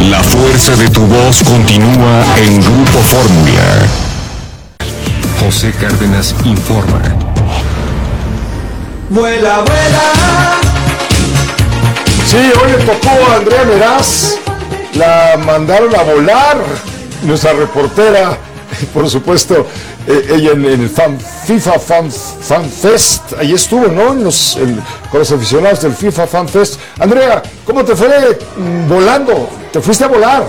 La fuerza de tu voz continúa en Grupo Fórmula. José Cárdenas informa. Vuela, vuela. Sí, hoy le tocó a Andrea Meraz. La mandaron a volar. Nuestra reportera, por supuesto, ella en el FIFA Fan Fest. Ahí estuvo, ¿no? Con los aficionados del FIFA Fan Fest. Andrea, ¿cómo te fue volando? ¿Te fuiste a volar?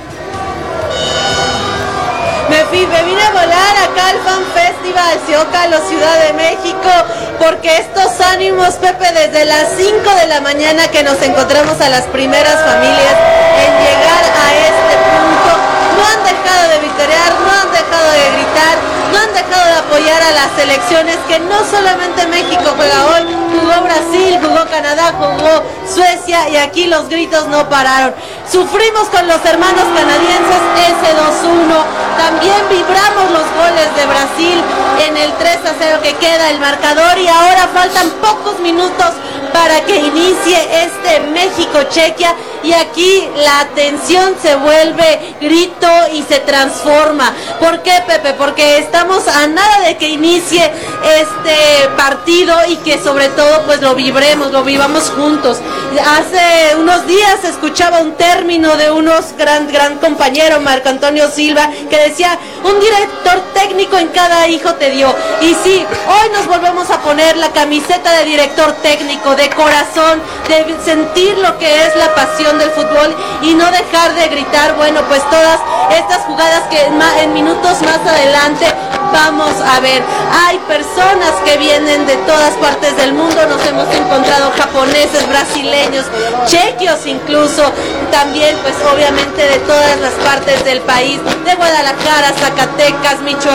Me vine a volar acá al Fan Festival Zócalo, Ciudad de México, porque estos ánimos, Pepe, desde las 5 de la mañana que nos encontramos a las primeras familias en llegar a este punto, no han dejado de vitorear, no han dejado de gritar, no han dejado de apoyar a las selecciones, que no solamente México juega hoy, jugó Brasil, jugó Canadá, jugó Suecia, y aquí los gritos no pararon. Sufrimos con los hermanos canadienses ese 2-1, también vibramos los goles de Brasil en el 3-0 que queda el marcador, y ahora faltan pocos minutos para que inicie este México-Chequia, y aquí la atención se vuelve grito y se transforma. ¿Por qué, Pepe? Porque estamos a nada de que inicie este partido y que sobre todo pues lo vibremos, lo vivamos juntos. Hace unos días escuchaba un término de unos gran compañero, Marco Antonio Silva, que decía: un director técnico en cada hijo te dio. Y sí, hoy nos volvemos a poner la camiseta de director técnico, de corazón, de sentir lo que es la pasión del fútbol y no dejar de gritar, bueno, pues todas estas jugadas que en minutos más adelante vamos a ver. Hay personas que vienen de todas partes del mundo, nos hemos encontrado japoneses, brasileños, chequios incluso, también pues obviamente de todas las partes del país, de Guadalajara, Zacatecas, Michoacán,